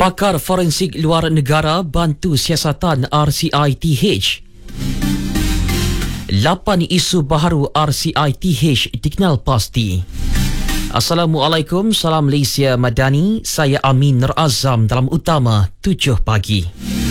Pakar forensik luar negara bantu siasatan RCITH. 8 isu baharu RCITH dikenal pasti. Assalamualaikum, salam Malaysia Madani. Saya Amin Nur Azam dalam Utama 7 pagi.